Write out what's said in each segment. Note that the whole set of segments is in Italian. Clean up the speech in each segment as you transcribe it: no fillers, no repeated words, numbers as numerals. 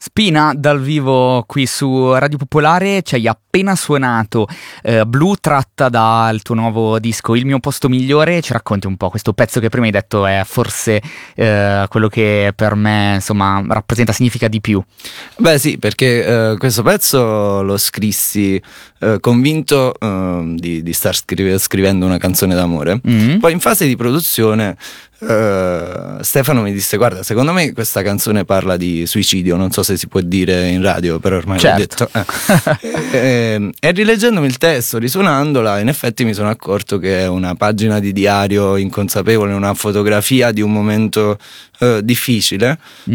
Spina dal vivo qui su Radio Popolare, ci hai appena suonato Blu, tratta dal tuo nuovo disco Il mio posto migliore. Ci racconti un po' questo pezzo che prima hai detto è forse quello che per me insomma rappresenta, significa di più? Beh sì, perché questo pezzo lo scrissi convinto di star scrivendo una canzone d'amore. Poi in fase di produzione Stefano mi disse: guarda, secondo me questa canzone parla di suicidio, non so se si può dire in radio, però ormai certo. l'ho detto. E rileggendomi il testo, risuonandola, in effetti mi sono accorto che è una pagina di diario inconsapevole, una fotografia di un momento difficile,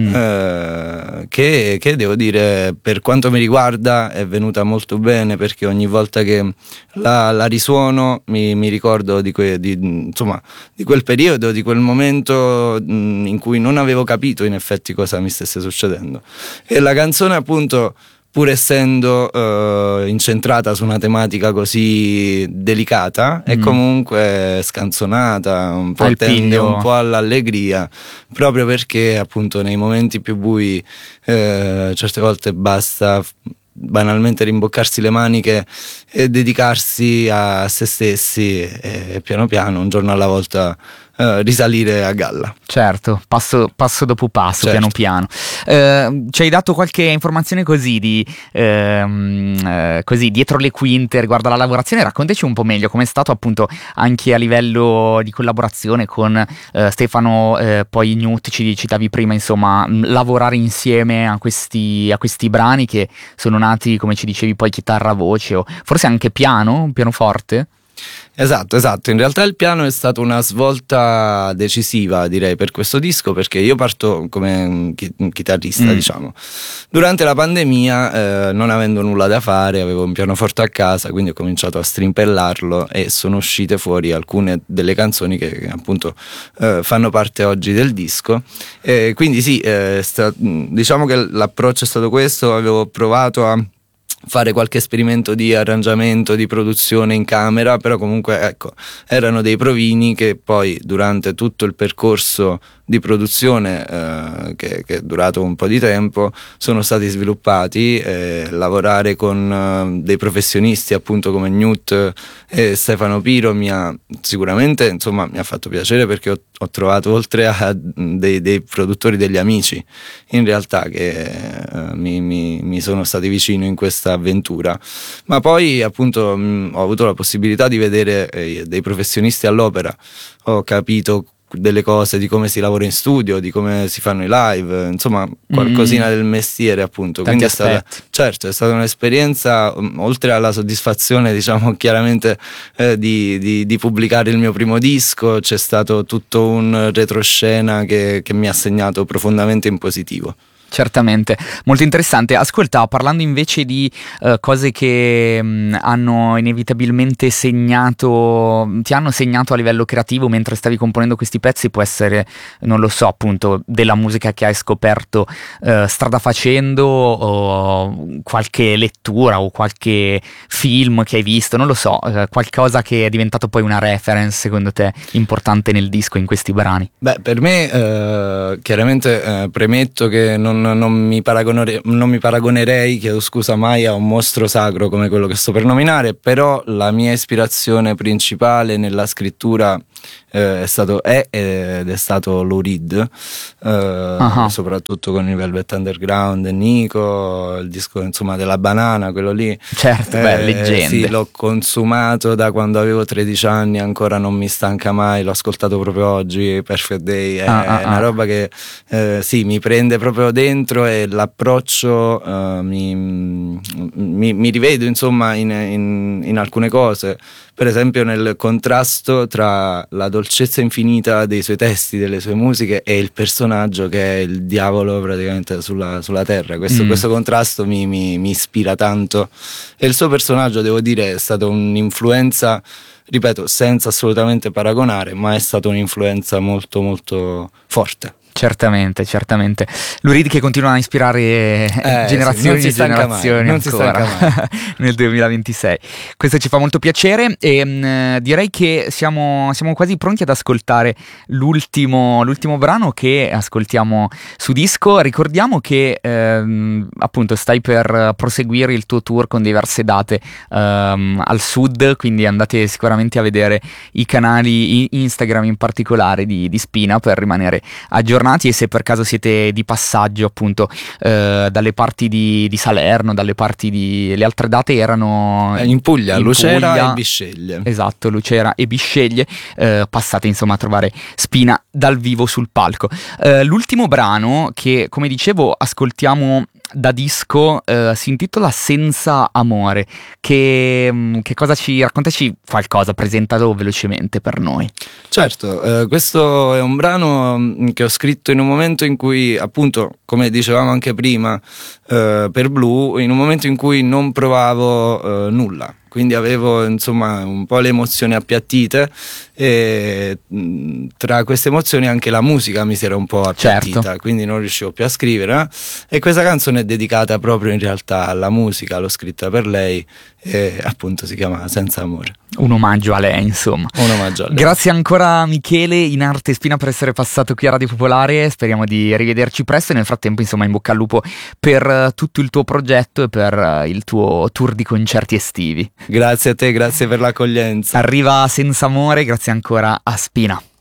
che devo dire, per quanto mi riguarda, è venuta molto bene, perché ogni volta che la risuono mi ricordo di quel periodo, di quel momento in cui non avevo capito in effetti cosa mi stesse succedendo. E la canzone, appunto, pur essendo incentrata su una tematica così delicata, è comunque scanzonata, un po' tende un po' all'allegria, proprio perché appunto nei momenti più bui certe volte basta banalmente rimboccarsi le maniche e dedicarsi a se stessi e piano piano, un giorno alla volta, risalire a galla. Certo, passo dopo passo, certo. Piano ci hai dato qualche informazione così così dietro le quinte riguardo alla lavorazione. Raccontaci un po' meglio com'è stato, appunto, anche a livello di collaborazione con Stefano, poi Newt, ci citavi prima, insomma, lavorare insieme a questi brani che sono nati, come ci dicevi, poi chitarra, voce, o forse anche pianoforte. Esatto, in realtà il piano è stata una svolta decisiva, direi, per questo disco, perché io parto come chitarrista, diciamo. Durante la pandemia, non avendo nulla da fare, avevo un pianoforte a casa, quindi ho cominciato a strimpellarlo e sono uscite fuori alcune delle canzoni che appunto fanno parte oggi del disco. Quindi sì, diciamo che l'approccio è stato questo. Avevo provato a fare qualche esperimento di arrangiamento, di produzione in camera, però comunque, ecco, erano dei provini che poi durante tutto il percorso di produzione, che è durato un po' di tempo, sono stati sviluppati. Lavorare con dei professionisti, appunto, come Newt e Stefano Piro mi ha fatto piacere, perché ho trovato, oltre a dei produttori, degli amici in realtà che mi sono stati vicino in questa avventura. Ma poi appunto ho avuto la possibilità di vedere dei professionisti all'opera, ho capito delle cose di come si lavora in studio, di come si fanno i live, insomma qualcosina del mestiere, appunto. Tanti Quindi è stata un'esperienza, oltre alla soddisfazione, diciamo, chiaramente di pubblicare il mio primo disco. C'è stato tutto un retroscena che mi ha segnato profondamente in positivo. Certamente, molto interessante. Ascolta, parlando invece di cose che hanno inevitabilmente ti hanno segnato a livello creativo mentre stavi componendo questi pezzi, può essere, non lo so, appunto, della musica che hai scoperto strada facendo, o qualche lettura o qualche film che hai visto, non lo so, qualcosa che è diventato poi una reference, secondo te, importante nel disco, in questi brani? Beh, per me chiaramente premetto che non mi paragonerei, chiedo scusa, mai a un mostro sacro come quello che sto per nominare, però la mia ispirazione principale nella scrittura è stato Lou Reed, soprattutto con i Velvet Underground e Nico, il disco, insomma, della banana, quello lì. Certo, leggende. Sì, l'ho consumato da quando avevo 13 anni, ancora non mi stanca mai, l'ho ascoltato proprio oggi, Perfect Day, è una roba che sì, mi prende proprio dentro, e l'approccio mi rivedo, insomma, in alcune cose, per esempio nel contrasto tra la dolcezza infinita dei suoi testi, delle sue musiche, e il personaggio che è il diavolo praticamente sulla terra. Questo contrasto mi ispira tanto, e il suo personaggio, devo dire, è stato un'influenza, ripeto, senza assolutamente paragonare, ma è stata un'influenza molto molto forte. Certamente, certamente. Lou Reed che continua a ispirare generazioni e generazioni ancora nel 2026. Questo ci fa molto piacere e direi che siamo quasi pronti ad ascoltare l'ultimo brano che ascoltiamo su disco. Ricordiamo che appunto stai per proseguire il tuo tour con diverse date al sud, quindi andate sicuramente a vedere i canali Instagram in particolare di Spina per rimanere aggiornati, e se per caso siete di passaggio appunto dalle parti di Salerno, dalle parti le altre date erano in Puglia, Lucera e Bisceglie. Esatto, Lucera e Bisceglie, passate insomma a trovare Spina dal vivo sul palco. L'ultimo brano che, come dicevo, ascoltiamo da disco si intitola Senza amore. Che cosa raccontaci qualcosa, presentalo velocemente per noi. Certo, questo è un brano che ho scritto in un momento in cui, appunto, come dicevamo anche prima, per Blue, in un momento in cui non provavo nulla. Quindi avevo insomma un po' le emozioni appiattite e tra queste emozioni anche la musica mi si era un po' appiattita, certo. Quindi non riuscivo più a scrivere, e questa canzone è dedicata proprio in realtà alla musica, l'ho scritta per lei e appunto si chiama Senza amore. Un omaggio a lei, insomma. Un omaggio a lei. Grazie ancora Michele in arte Spina per essere passato qui a Radio Popolare, speriamo di rivederci presto e nel frattempo insomma in bocca al lupo per tutto il tuo progetto e per il tuo tour di concerti estivi. Grazie a te, grazie per l'accoglienza. Arriva Senza amore, grazie ancora a Spina.